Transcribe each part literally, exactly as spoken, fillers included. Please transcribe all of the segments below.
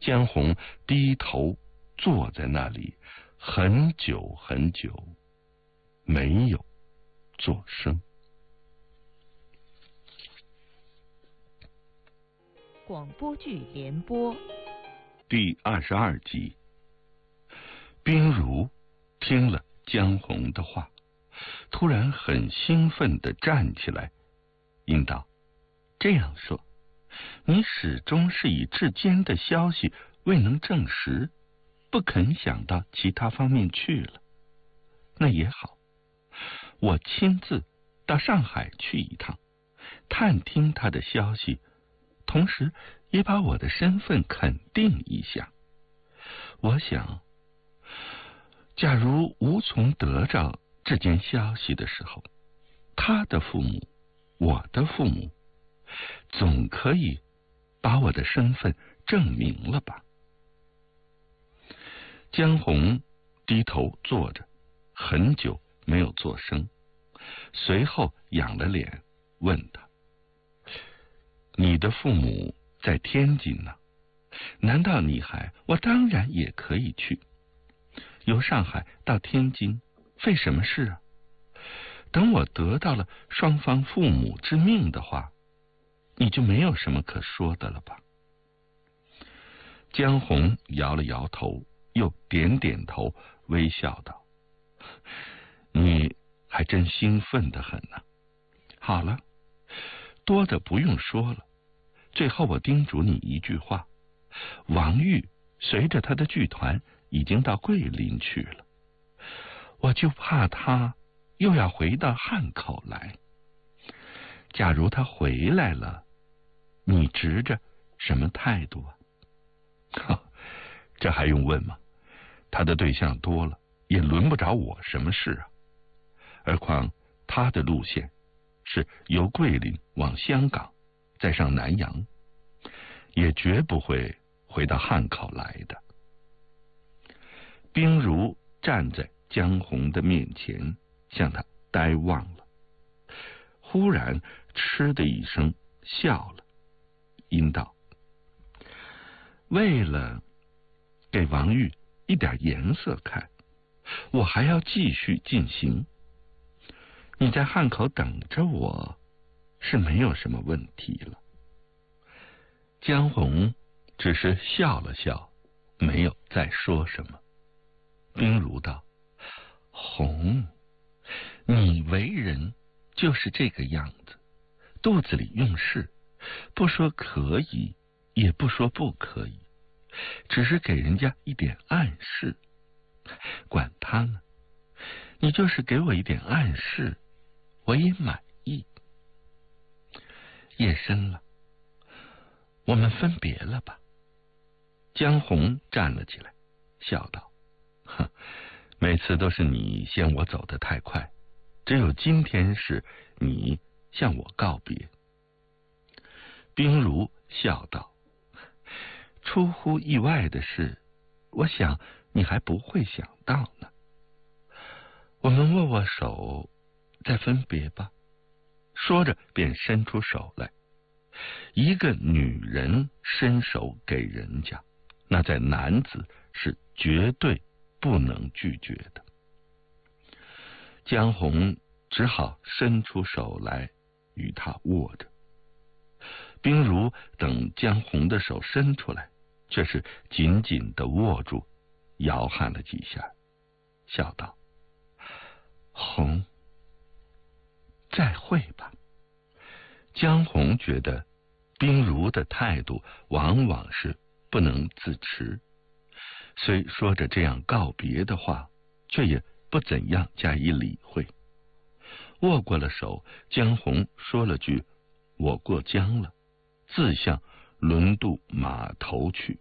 江红低头坐在那里很久很久，没有作声。 广播剧联播第二十二集。冰如听了江红的话，突然很兴奋地站起来，应道：这样说，你始终是以至坚的消息未能证实，不肯想到其他方面去了。那也好，我亲自到上海去一趟，探听他的消息，同时也把我的身份肯定一下。我想，假如无从得着这件消息的时候，他的父母，我的父母，总可以把我的身份证明了吧。江红低头坐着，很久没有作声，随后仰了脸问他：你的父母在天津呢？难道你还……我当然也可以去，由上海到天津费什么事啊？等我得到了双方父母之命的话，你就没有什么可说的了吧？江红摇了摇头，又点点头，微笑道：你还真兴奋得很呢。好了，多的不用说了，最后我叮嘱你一句话，王玉随着他的剧团已经到桂林去了，我就怕他又要回到汉口来。假如他回来了，你执着什么态度啊？这还用问吗？他的对象多了，也轮不着我什么事啊。何况他的路线是由桂林往香港，再上南洋，也绝不会回到汉口来的。冰如站在江红的面前，向他呆望了，忽然嗤的一声笑了，应道：为了给王玉一点颜色看，我还要继续进行。你在汉口等着我是没有什么问题了。江红只是笑了笑，没有再说什么。冰如道：红，你为人就是这个样子，肚子里用事，不说可以，也不说不可以，只是给人家一点暗示。管他呢，你就是给我一点暗示，我也满意。夜深了，我们分别了吧。江红站了起来，笑道：哼，每次都是你先我走得太快，只有今天是你向我告别。冰如笑道：出乎意外的是，我想你还不会想到呢。我们握握手，再分别吧。说着便伸出手来。一个女人伸手给人家，那在男子是绝对不能拒绝的。江红只好伸出手来与他握着。冰如等江红的手伸出来，却是紧紧地握住，摇撼了几下，笑道：红，再会吧。江红觉得冰如的态度往往是不能自持，虽说着这样告别的话，却也不怎样加以理会。握过了手，江红说了句：我过江了，自向轮渡码头去。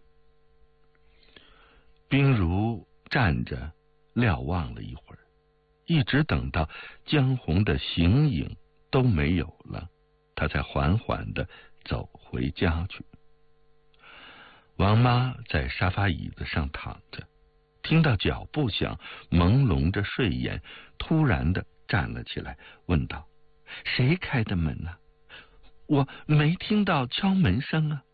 冰如站着瞭望了一会儿，一直等到江红的形影都没有了，他才缓缓地走回家去。王妈在沙发椅子上躺着，听到脚步响，朦胧着睡眼，突然地站了起来，问道：谁开的门啊？我没听到敲门声啊。